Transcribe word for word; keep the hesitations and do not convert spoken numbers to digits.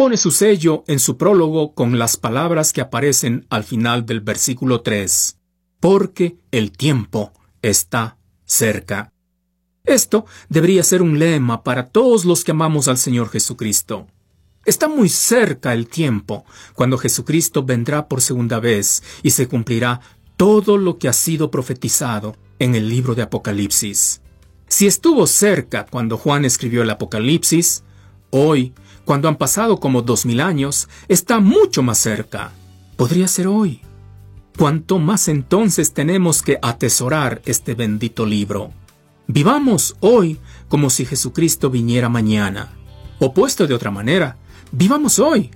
pone su sello en su prólogo con las palabras que aparecen al final del versículo tres. Porque el tiempo está cerca. Esto debería ser un lema para todos los que amamos al Señor Jesucristo. Está muy cerca el tiempo, cuando Jesucristo vendrá por segunda vez y se cumplirá todo lo que ha sido profetizado en el libro de Apocalipsis. Si estuvo cerca cuando Juan escribió el Apocalipsis, hoy, cuando han pasado como dos mil años, está mucho más cerca. Podría ser hoy. ¿Cuánto más entonces tenemos que atesorar este bendito libro? Vivamos hoy como si Jesucristo viniera mañana. O puesto de otra manera, vivamos hoy